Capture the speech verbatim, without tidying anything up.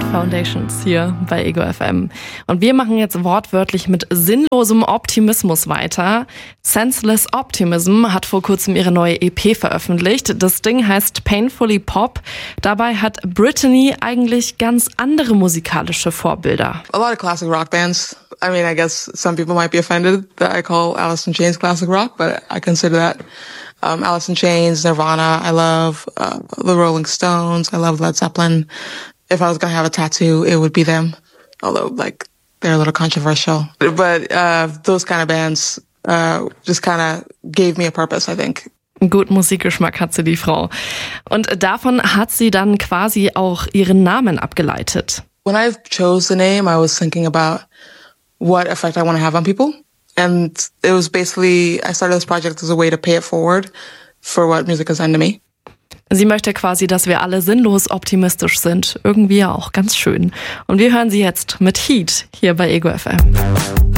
Foundations hier bei Ego F M. Und wir machen jetzt wortwörtlich mit sinnlosem Optimismus weiter. Senseless Optimism hat vor kurzem ihre neue E P veröffentlicht. Das Ding heißt Painfully Pop. Dabei hat Britney eigentlich ganz andere musikalische Vorbilder. A lot of classic rock bands. I mean, I guess some people might be offended that I call Alice in Chains classic rock, but I consider that. Um, Alice in Chains, Nirvana, I love uh, the Rolling Stones, I love Led Zeppelin. If I was going to have a tattoo, it would be them. Although, like, they're a little controversial. But uh, those kind of bands uh, just kind of gave me a purpose, I think. Gut Musikgeschmack hat sie, die Frau. Und davon hat sie dann quasi auch ihren Namen abgeleitet. When I chose the name, I was thinking about what effect I want to have on people. And it was basically, I started this project as a way to pay it forward for what music has done to me. Sie möchte quasi, dass wir alle sinnlos optimistisch sind. Irgendwie ja auch ganz schön. Und wir hören sie jetzt mit Heat hier bei Ego F M.